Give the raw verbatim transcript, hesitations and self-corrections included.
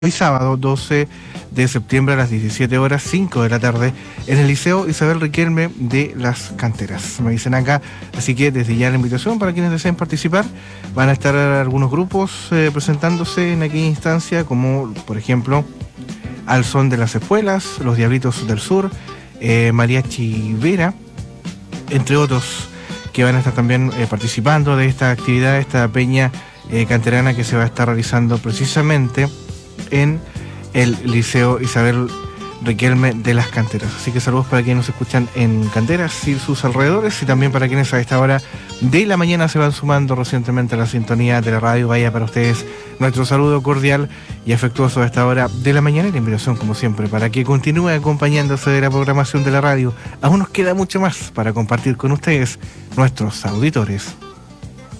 Hoy sábado doce de septiembre a las diecisiete horas, cinco de la tarde, en el Liceo Isabel Riquelme de Las Canteras. Me dicen acá, así que desde ya la invitación para quienes deseen participar. Van a estar algunos grupos eh, presentándose en aquella instancia, como por ejemplo Al Son de las Espuelas, Los Diablitos del Sur, eh, Mariachi Vera, entre otros, que van a estar también eh, participando de esta actividad, esta peña eh, canterana que se va a estar realizando precisamente en el Liceo Isabel Riquelme de Las Canteras. Así que saludos para quienes nos escuchan en Canteras y sus alrededores, y también para quienes a esta hora de la mañana se van sumando recientemente a la sintonía de la radio. Vaya para ustedes nuestro saludo cordial y afectuoso a esta hora de la mañana, y la invitación, como siempre, para que continúe acompañándose de la programación de la radio. Aún nos queda mucho más para compartir con ustedes, nuestros auditores.